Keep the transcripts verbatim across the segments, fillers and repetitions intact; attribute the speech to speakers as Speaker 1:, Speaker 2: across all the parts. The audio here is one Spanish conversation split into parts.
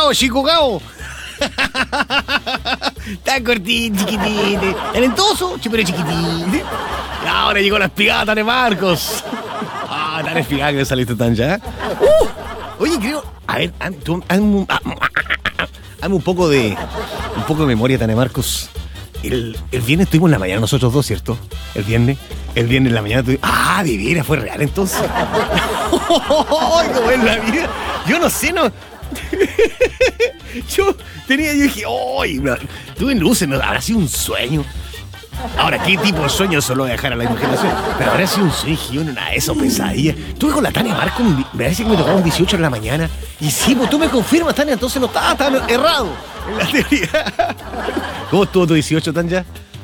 Speaker 1: Chicugao, Chicugao. Tan cortito, chiquitito. Talentoso, pero chiquitito. Y ahora llegó la espigada, Tane Marcos. Ah, tan espigada que saliste tan ya. Uh, oye, creo. A ver, tú, hazme, hazme un poco de. Un poco de memoria, Tane Marcos. El, el viernes estuvimos en la mañana nosotros dos, ¿cierto? El viernes. El viernes en la mañana estuvimos. Ah, de veras, fue real entonces. ¡Ay, qué buena la vida! Yo no sé, no. Yo tenía, yo dije, ¡ay! Tuve luces, ¿no? Habrá sido un sueño. Ahora, ¿qué tipo de sueño se lo voy a dejar a la imaginación? Pero habrá sido un sueño, yo no nada de eso, pesadilla. Estuve con la Tania Marco, me parece que me tocaba un dieciocho de la mañana. Y sí, pues tú me confirmas, Tania, entonces no estaba tan errado en la teoría. ¿Cómo estuvo tu dieciocho, Tania?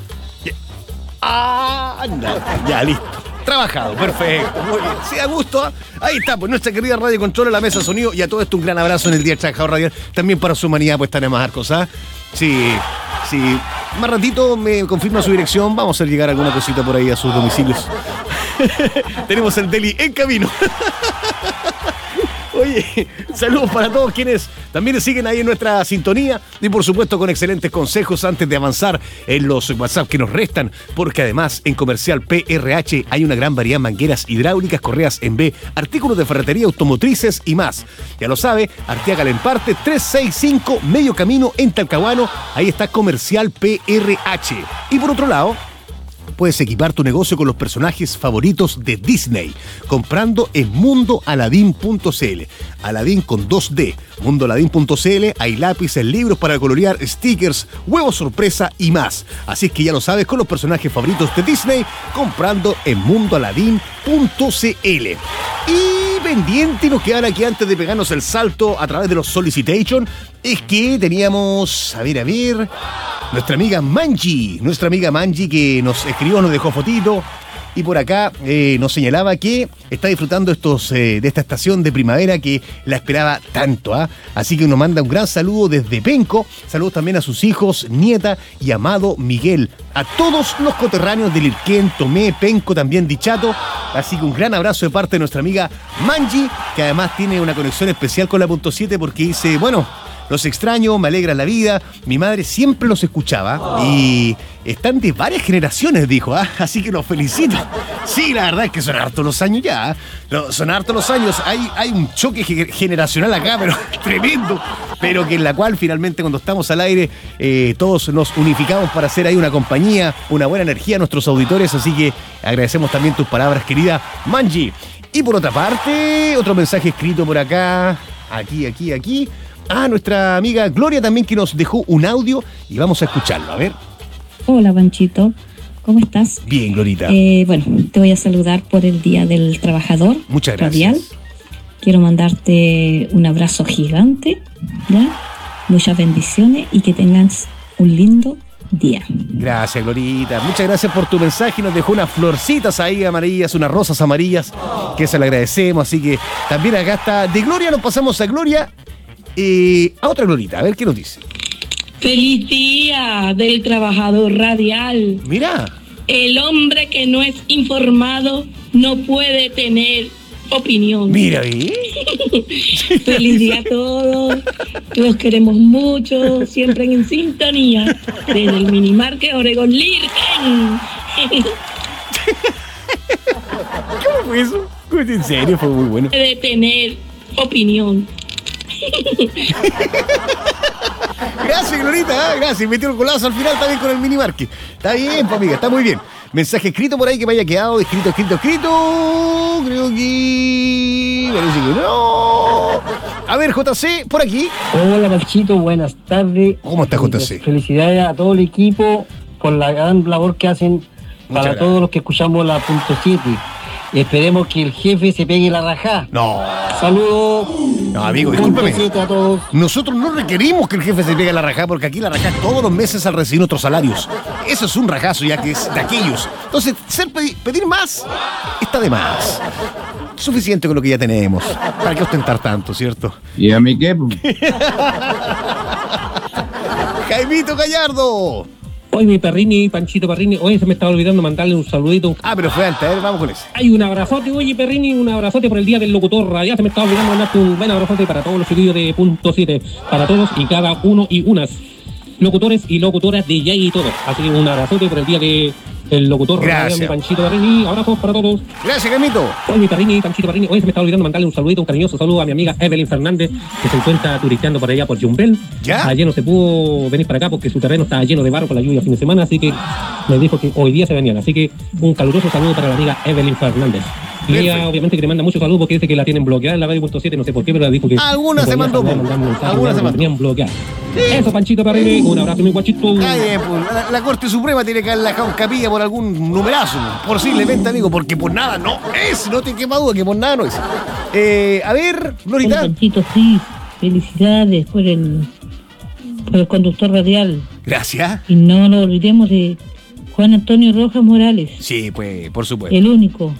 Speaker 1: Ah, anda, ya, listo. Trabajado, perfecto, muy bien. Sí, a gusto. ¿eh? Ahí está, pues nuestra querida Radio Control, la mesa de sonido. Y a todo esto un gran abrazo en el Día del Trabajador Radial. También para su humanidad, pues Tania Marcos, ¿ah? Sí, sí. Más ratito me confirma su dirección. Vamos a hacer llegar alguna cosita por ahí a sus domicilios. Tenemos el deli en camino. Oye, saludos para todos quienes también siguen ahí en nuestra sintonía y por supuesto con excelentes consejos antes de avanzar en los WhatsApp que nos restan, porque además en Comercial P R H hay una gran variedad de mangueras hidráulicas, correas en B, artículos de ferretería, automotrices y más. Ya lo sabe, Arteaga Lemparte trescientos sesenta y cinco, medio camino en Talcahuano, ahí está Comercial P R H. Y por otro lado, puedes equipar tu negocio con los personajes favoritos de Disney, comprando en mundo aladín punto c l. Aladín con dos D. mundo aladín punto c l. Hay lápices, libros para colorear, stickers, huevos sorpresa y más. Así es que ya lo sabes, con los personajes favoritos de Disney, comprando en mundo aladín punto c l. Y pendiente nos quedan aquí antes de pegarnos el salto a través de los Solicitation, es que teníamos, a ver, a ver... nuestra amiga Manji, nuestra amiga Manji que nos escribió, nos dejó fotito y por acá eh, nos señalaba que está disfrutando estos eh, de esta estación de primavera que la esperaba tanto, ¿ah? Así que nos manda un gran saludo desde Penco, saludos también a sus hijos, nieta y amado Miguel, a todos los coterráneos de Lirquén, Tomé, Penco, también Dichato, así que un gran abrazo de parte de nuestra amiga Manji, que además tiene una conexión especial con la punto siete porque dice, bueno, los extraño, me alegra la vida. Mi madre siempre los escuchaba y están de varias generaciones, dijo, ¿ah? Así que los felicito. Sí, la verdad es que son hartos los años ya, ¿eh? Son hartos los años. Hay, hay un choque generacional acá, pero tremendo. Pero que en la cual finalmente cuando estamos al aire eh, todos nos unificamos para hacer ahí una compañía, una buena energía a nuestros auditores. Así que agradecemos también tus palabras, querida Manji. Y por otra parte, otro mensaje escrito por acá, aquí, aquí, aquí. Ah, nuestra amiga Gloria también que nos dejó un audio y vamos a escucharlo, a ver.
Speaker 2: Hola, Panchito, ¿cómo estás?
Speaker 1: Bien, Glorita.
Speaker 2: Eh, bueno, te voy a saludar por el Día del Trabajador.
Speaker 1: Muchas gracias.
Speaker 2: Radial. Quiero mandarte un abrazo gigante, ¿ya? Muchas bendiciones y que tengas un lindo día.
Speaker 1: Gracias, Glorita. Muchas gracias por tu mensaje. Nos dejó unas florcitas ahí amarillas, unas rosas amarillas, que se le agradecemos. Así que también acá está. De Gloria nos pasamos a Gloria. Eh, a otra Glorita, a ver qué nos dice.
Speaker 3: ¡Feliz Día del Trabajador Radial!
Speaker 1: Mira.
Speaker 3: El hombre que no es informado no puede tener opinión.
Speaker 1: Mira, ¿eh?
Speaker 3: ¡Feliz día a todos! Los queremos mucho, siempre en sintonía. Desde el Minimarket Oregon Lirken.
Speaker 1: ¿Cómo fue eso? En serio, fue muy bueno.
Speaker 3: De tener opinión.
Speaker 1: Gracias, Glorita, ¿eh? Gracias. Metió el golazo al final también con el Minimarket. Está bien, pues, amiga, está muy bien. Mensaje escrito por ahí que me haya quedado. Escrito, escrito, escrito. Creo que... parece que no. A ver, J C, por aquí.
Speaker 4: Hola, Panchito, buenas tardes.
Speaker 1: ¿Cómo está, J C?
Speaker 4: Felicidades a todo el equipo por la gran labor que hacen para
Speaker 1: Muchas
Speaker 4: todos los que escuchamos la punto siete. Esperemos que el jefe se pegue la rajá.
Speaker 1: No.
Speaker 4: Saludos.
Speaker 1: No, amigo, discúlpeme.
Speaker 4: A todos.
Speaker 1: Nosotros no requerimos que el jefe se pegue la rajá porque aquí la rajá es todos los meses al recibir nuestros salarios. Eso es un rajazo ya que es de aquellos. Entonces, ser pedi- pedir más está de más. Suficiente con lo que ya tenemos. ¿Para qué ostentar tanto, cierto?
Speaker 5: ¿Y a mí qué?
Speaker 1: Jaimito Gallardo.
Speaker 5: Hoy mi Perrini, Panchito Perrini, hoy se me estaba olvidando mandarle un saludito.
Speaker 1: Ah, pero fue antes, a ver, vamos con ese.
Speaker 5: Hay un abrazote, oye Perrini, un abrazote por el día del locutor radial. Se me estaba olvidando mandarte un buen abrazote para todos los chiquillos de punto siete, para todos y cada uno y unas locutores y locutoras de Yay y todo. Así que un abrazote por el día de el locutor
Speaker 1: Gracias.
Speaker 5: radial, mi Panchito Perrini. Abrazos para todos.
Speaker 1: Gracias, Carmito.
Speaker 5: Hoy mi Perrini, Panchito Perrini, hoy se me estaba olvidando mandarle un saludito, un cariñoso saludo a mi amiga Evelyn Fernández, que se encuentra turisteando por allá por Yumbel.
Speaker 1: ¿Ya?
Speaker 5: Ayer no se pudo venir para acá porque su terreno estaba lleno de barro por la lluvia fin de semana, así que me dijo que hoy día se venían. Así que un caluroso saludo para la amiga Evelyn Fernández. Y ella
Speaker 1: Perfecto.
Speaker 5: obviamente que le manda muchos saludos porque dice que la tienen bloqueada en la radio punto siete, no sé por qué, pero le dijo que
Speaker 1: Algunas
Speaker 5: no
Speaker 1: se
Speaker 5: podía
Speaker 1: mandó,
Speaker 5: saludar,
Speaker 1: po.
Speaker 5: mandarme un mensaje,
Speaker 1: Algunas se
Speaker 5: la
Speaker 1: mandó.
Speaker 5: tenían bloqueada. Eso, Panchito Perrini, un abrazo mi guachito.
Speaker 1: Está bien, pues, la, la Corte Suprema tiene que haber dejado en capilla por algún numerazo, posiblemente, amigo, porque por nada no es, no te quepa duda que por nada no es. Eh, a ver,
Speaker 3: Hola,
Speaker 1: Florita.
Speaker 3: Panchito, sí. Felicidades por el, por el conductor radial.
Speaker 1: Gracias.
Speaker 3: Y no nos olvidemos de Juan Antonio Rojas Morales,
Speaker 1: Sí, pues, por supuesto.
Speaker 3: el único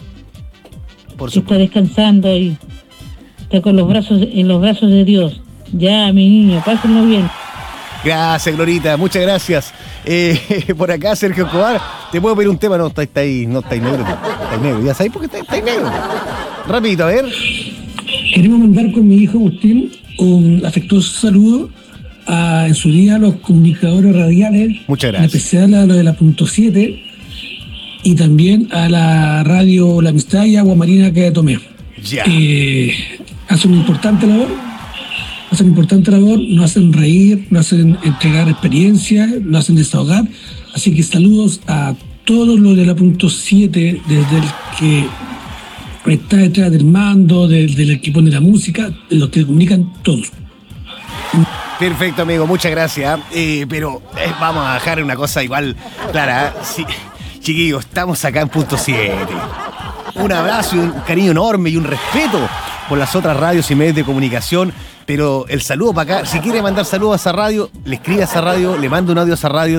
Speaker 1: Por
Speaker 3: que está
Speaker 1: supuesto.
Speaker 3: descansando y está con los brazos en los brazos de Dios. Ya, mi niño, pásenlo bien.
Speaker 1: Gracias, Glorita, muchas gracias. Eh, por acá, Sergio Escobar, ¿te puedo pedir un tema? No, estáis ahí, no estáis negro. Estáis negro, ya sabéis por qué estáis, estáis negro. Rapidito, a ver.
Speaker 6: Queremos mandar con mi hijo Agustín un afectuoso saludo a, en su día, a los comunicadores radiales.
Speaker 1: Muchas
Speaker 6: En
Speaker 1: gracias.
Speaker 6: especial a los de la punto siete y también a la radio La Amistad y Agua Marina que tomé.
Speaker 1: Ya.
Speaker 6: Eh, hacen una importante labor, hacen una importante labor, nos hacen reír, nos hacen entregar experiencia, nos hacen desahogar. Así que saludos a todos los de la punto siete, desde el que está detrás del mando, del, del que pone la música, de los que comunican todos.
Speaker 1: Perfecto, amigo, muchas gracias. Eh, pero eh, vamos a dejar una cosa igual clara. ¿eh? Sí, chiquillos, estamos acá en punto siete. Un abrazo y un cariño enorme y un respeto por las otras radios y medios de comunicación. Pero el saludo para acá, si quiere mandar saludos a esa radio, le escribe a esa radio, le manda un audio a esa radio.